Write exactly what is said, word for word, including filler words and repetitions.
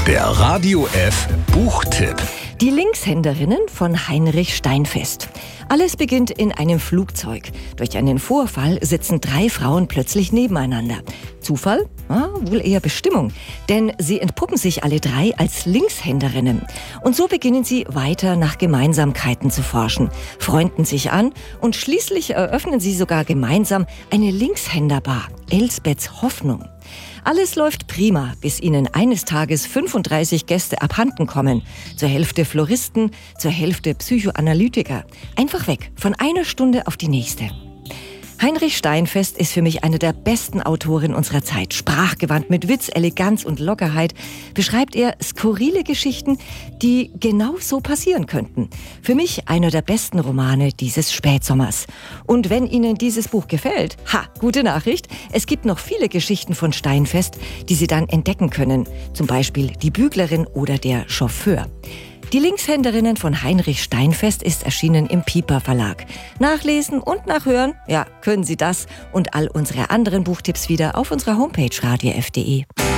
Der Radio F Buchtipp. Die Linkshänderinnen von Heinrich Steinfest. Alles beginnt in einem Flugzeug. Durch einen Vorfall sitzen drei Frauen plötzlich nebeneinander. Zufall? Ah, wohl eher Bestimmung. Denn sie entpuppen sich alle drei als Linkshänderinnen. Und so beginnen sie weiter nach Gemeinsamkeiten zu forschen, freunden sich an und schließlich eröffnen sie sogar gemeinsam eine Linkshänderbar, Elsbeths Hoffnung. Alles läuft prima, bis ihnen eines Tages fünfunddreißig Gäste abhanden kommen. Zur Hälfte Floristen, zur Hälfte Psychoanalytiker. Einfach weg, von einer Stunde auf die nächste. Heinrich Steinfest ist für mich einer der besten Autoren unserer Zeit. Sprachgewandt mit Witz, Eleganz und Lockerheit beschreibt er skurrile Geschichten, die genau so passieren könnten. Für mich einer der besten Romane dieses Spätsommers. Und wenn Ihnen dieses Buch gefällt, ha, gute Nachricht, es gibt noch viele Geschichten von Steinfest, die Sie dann entdecken können. Zum Beispiel Die Büglerin oder Der Chauffeur. Die Linkshänderinnen von Heinrich Steinfest ist erschienen im Piper Verlag. Nachlesen und nachhören, ja, können Sie das und all unsere anderen Buchtipps wieder auf unserer Homepage radio f punkt de.